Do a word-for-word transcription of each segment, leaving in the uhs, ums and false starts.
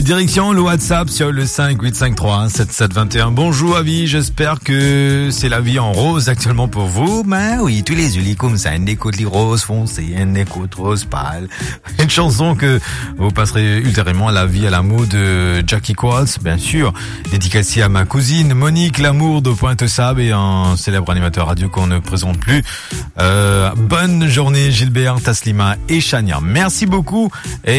Allez, direction le WhatsApp sur le cinq huit cinq trois sept sept deux un. Bonjour Avi, j'espère que c'est la vie en rose actuellement pour vous. Ben oui, tous les yeux comme ça, une écoute les roses foncées, une écoute rose pâle. Une chanson que vous passerez ultérieurement à la vie à l'amour de Jackie Quartz, bien sûr. Dédicacée à ma cousine Monique Lamour de Pointe-Sable et un célèbre animateur radio qu'on ne présente plus. Euh, bonne journée Gilbert, Taslima et Chania. Merci beaucoup.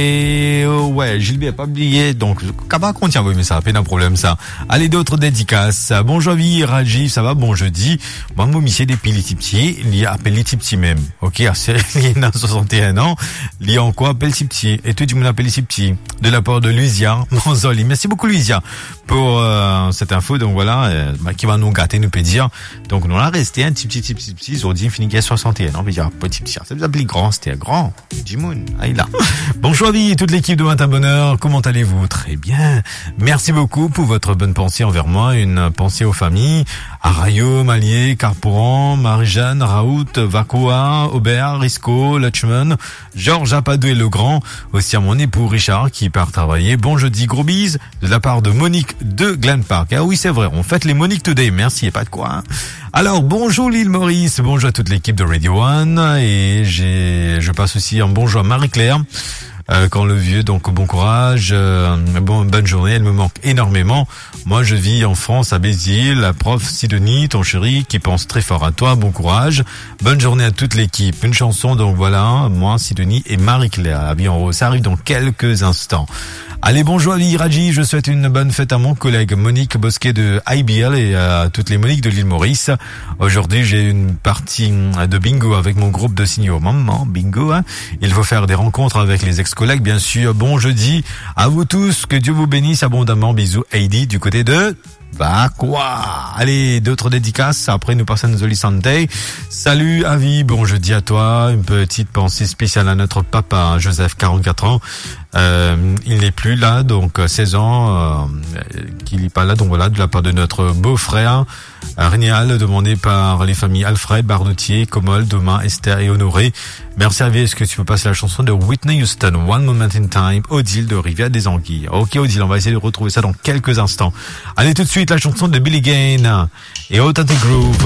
Et euh, ouais, Gilbert, pas oublié. Donc, Kaba contient oui, mais ça a pas de problème ça. Allez, d'autres dédicaces. Bonjour vie, Rajiv, ça va? Bon jeudi. Moi, mon monsieur des petits petits, il y a appelé petit petit même. Ok, c'est il a soixante et un ans. Il y a encore petit petit. Et toi, tu me l'appelles petit petit. De la part de Luisia, Monzoli. Merci beaucoup Luisia pour euh, cette info. Donc voilà, euh, bah, qui va nous gâter, nous peut dire. Donc nous on a resté un petit petit petit petit petit. Ils ont dit fini à soixante et un ans. Mais il y a petit petit. Ça vous appelle grand, c'était grand. Jimoun, ah il a. Bonjour vie, toute l'équipe de Matin Bonheur. Comment allez-vous? Très bien. Merci beaucoup pour votre bonne pensée envers moi. Une pensée aux familles. Arayo, Malier, Carpouran, Marie-Jeanne, Raoult, Vacoa, Aubert, Risco, Lutchman, Georges Apadou et Legrand. Aussi à mon époux Richard qui part travailler. Bon jeudi, gros bise de la part de Monique de Glen Park. Ah oui, c'est vrai, on fête les Monique Today. Merci, et pas de quoi. Hein. Alors, bonjour l'île Maurice, bonjour à toute l'équipe de Radio One. Et j'ai, je passe aussi un bonjour à Marie-Claire. Euh, quand le vieux, donc bon courage, euh, bon, bonne journée, elle me manque énormément. Moi je vis en France à Béziers, la prof Sidonie, ton chéri qui pense très fort à toi, bon courage, bonne journée à toute l'équipe. Une chanson donc voilà, moi Sidonie et Marie-Claire, à vie en rose, ça arrive dans quelques instants. Allez, bonjour Ali Raji, je souhaite une bonne fête à mon collègue Monique Bosquet de I B L et à toutes les Moniques de l'île Maurice. Aujourd'hui, j'ai une partie de bingo avec mon groupe de signaux. Maman, bingo, hein. Il faut faire des rencontres avec les ex-collègues, bien sûr. Bon jeudi à vous tous, que Dieu vous bénisse abondamment. Bisous, Heidi, du côté de... Bah quoi. Allez, d'autres dédicaces. Après, nous passons à Zoli Sunday. Salut Avi, bon jeudi à toi. Une petite pensée spéciale à notre papa Joseph, quarante-quatre ans. Euh, il n'est plus là, donc seize ans euh, qu'il n'est pas là. Donc voilà, de la part de notre beau-frère Rénial, demandé par les familles Alfred, Barnoutier, Comol, Doma, Esther et Honoré. Merci Avi, est-ce que tu peux passer la chanson de Whitney Houston, One Moment in Time, Odile de Rivière des Anguilles. Ok Odile, on va essayer de retrouver ça dans quelques instants. Allez tout de suite la chanson de Billy Gain et Authentic Groove.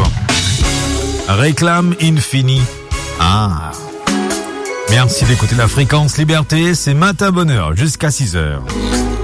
Réclame Infini. Ah. Merci d'écouter la fréquence Liberté, c'est Matin Bonheur jusqu'à six heures.